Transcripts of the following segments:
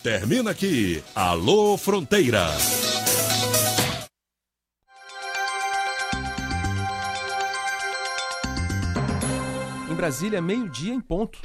Termina aqui, Alô Fronteira. Em Brasília, meio-dia em ponto.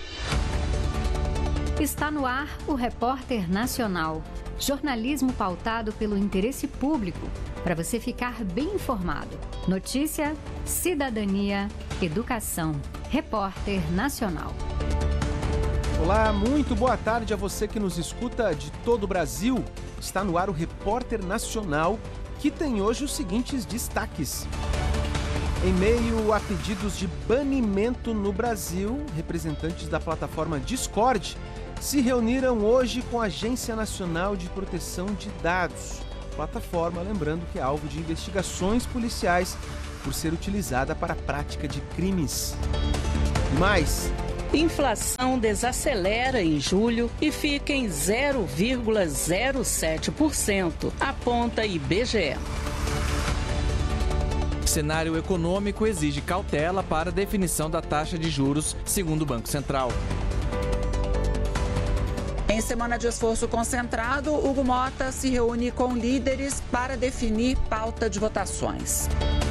Está no ar o Repórter Nacional. Jornalismo pautado pelo interesse público, para você ficar bem informado. Notícia, cidadania, educação. Repórter Nacional. Olá, muito boa tarde a você que nos escuta de todo o Brasil. Está no ar o Repórter Nacional, que tem hoje os seguintes destaques. Em meio a pedidos de banimento no Brasil, representantes da plataforma Discord se reuniram hoje com a Agência Nacional de Proteção de Dados. Plataforma, lembrando que é alvo de investigações policiais por ser utilizada para a prática de crimes. E mais... Inflação desacelera em julho e fica em 0,07%, aponta IBGE. Cenário econômico exige cautela para a definição da taxa de juros, segundo o Banco Central. Em semana de esforço concentrado, Hugo Mota se reúne com líderes para definir pauta de votações.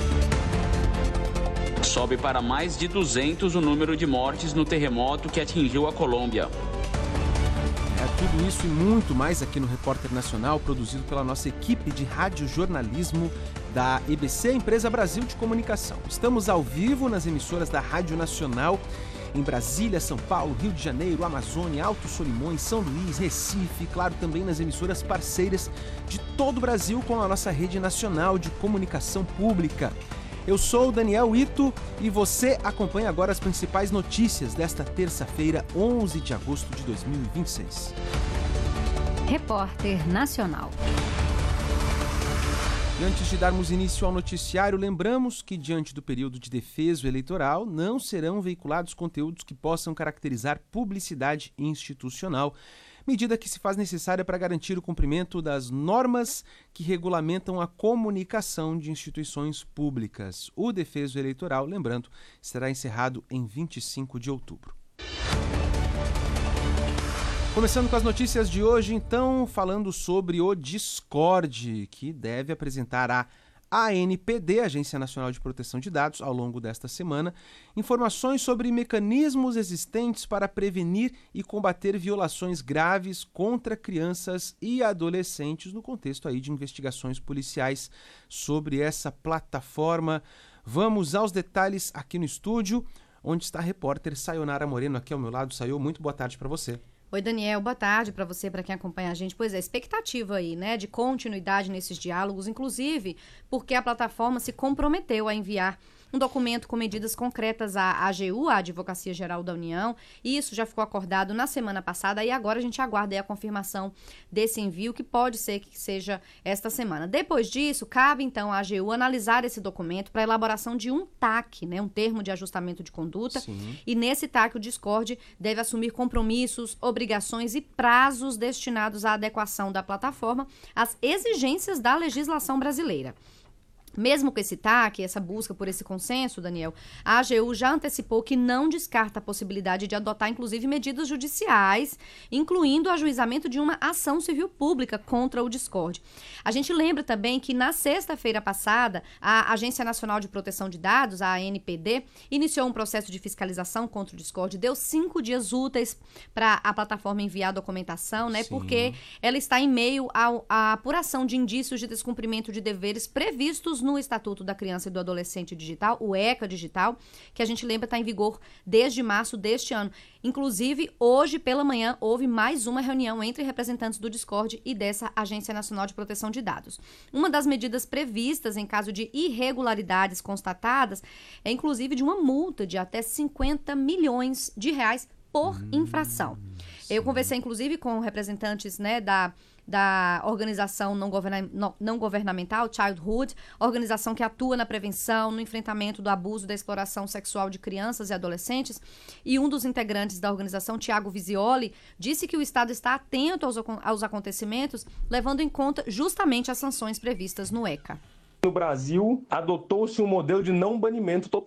Sobe para mais de 200 o número de mortes no terremoto que atingiu a Colômbia. Tudo isso e muito mais aqui no Repórter Nacional, produzido pela nossa equipe de radiojornalismo da EBC, Empresa Brasil de Comunicação. Estamos ao vivo nas emissoras da Rádio Nacional em Brasília, São Paulo, Rio de Janeiro, Amazônia, Alto Solimões, São Luís, Recife, claro, também nas emissoras parceiras de todo o Brasil com a nossa rede nacional de comunicação pública. Eu sou o Daniel Ito e você acompanha agora as principais notícias desta terça-feira, 11 de agosto de 2026. Repórter Nacional. E antes de darmos início ao noticiário, lembramos que, diante do período de defeso eleitoral, não serão veiculados conteúdos que possam caracterizar publicidade institucional, medida que se faz necessária para garantir o cumprimento das normas que regulamentam a comunicação de instituições públicas. O defeso eleitoral, lembrando, será encerrado em 25 de outubro. Começando com as notícias de hoje, então, falando sobre o Discord, que deve apresentar a ANPD, Agência Nacional de Proteção de Dados, ao longo desta semana, informações sobre mecanismos existentes para prevenir e combater violações graves contra crianças e adolescentes no contexto aí de investigações policiais sobre essa plataforma. Vamos aos detalhes aqui no estúdio, onde está a repórter Sayonara Moreno aqui ao meu lado. Sayo, muito boa tarde para você. Oi, Daniel, boa tarde para você, para quem acompanha a gente. Pois é, expectativa aí, né, de continuidade nesses diálogos, inclusive porque a plataforma se comprometeu a enviar um documento com medidas concretas à AGU, a Advocacia Geral da União, e isso já ficou acordado na semana passada, e agora a gente aguarda aí a confirmação desse envio, que pode ser que seja esta semana. Depois disso, cabe então à AGU analisar esse documento para a elaboração de um TAC, né, um termo de ajustamento de conduta. Sim. E nesse TAC o Discord deve assumir compromissos, obrigações e prazos destinados à adequação da plataforma às exigências da legislação brasileira. Mesmo com esse TAC, essa busca por esse consenso, Daniel, a AGU já antecipou que não descarta a possibilidade de adotar, inclusive, medidas judiciais, incluindo o ajuizamento de uma ação civil pública contra o Discord. A gente lembra também que, na sexta-feira passada, a Agência Nacional de Proteção de Dados, a ANPD, iniciou um processo de fiscalização contra o Discord, deu 5 dias úteis para a plataforma enviar a documentação, né? Sim. Porque ela está em meio à apuração de indícios de descumprimento de deveres previstos no Estatuto da Criança e do Adolescente Digital, o ECA Digital, que a gente lembra está em vigor desde março deste ano. Inclusive, hoje pela manhã, houve mais uma reunião entre representantes do Discord e dessa Agência Nacional de Proteção de Dados. Uma das medidas previstas em caso de irregularidades constatadas é, inclusive, de uma multa de até 50 milhões de reais por infração. Eu conversei, inclusive, com representantes, né, da organização não governamental, Childhood, organização que atua na prevenção, no enfrentamento do abuso e da exploração sexual de crianças e adolescentes. E um dos integrantes da organização, Tiago Visioli, disse que o Estado está atento aos acontecimentos, levando em conta justamente as sanções previstas no ECA. No Brasil, adotou-se um modelo de não banimento total.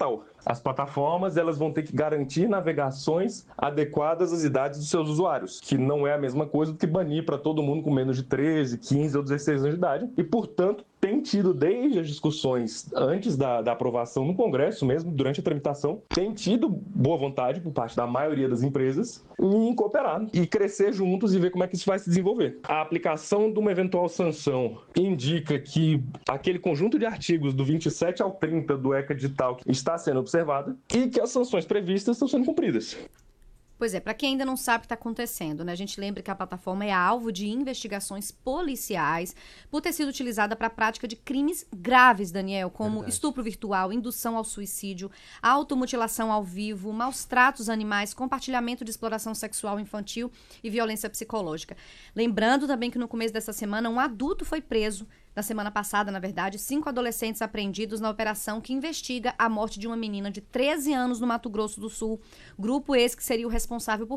As plataformas elas vão ter que garantir navegações adequadas às idades dos seus usuários, que não é a mesma coisa do que banir para todo mundo com menos de 13, 15 ou 16 anos de idade. E, portanto, tem tido desde as discussões antes da aprovação no Congresso mesmo, durante a tramitação, tem tido boa vontade por parte da maioria das empresas em cooperar e crescer juntos e ver como é que isso vai se desenvolver. A aplicação de uma eventual sanção indica que aquele conjunto de artigos do 27 ao 30 do ECA Digital está sendo observada e que as sanções previstas estão sendo cumpridas. Pois é, para quem ainda não sabe o que está acontecendo, né? A gente lembra que a plataforma é alvo de investigações policiais por ter sido utilizada para a prática de crimes graves, Daniel, como estupro virtual, indução ao suicídio, automutilação ao vivo, maus tratos animais, compartilhamento de exploração sexual infantil e violência psicológica. Lembrando também que no começo dessa semana um adulto foi preso. Na semana passada, na verdade, 5 adolescentes apreendidos na operação que investiga a morte de uma menina de 13 anos no Mato Grosso do Sul. Grupo esse que seria o responsável por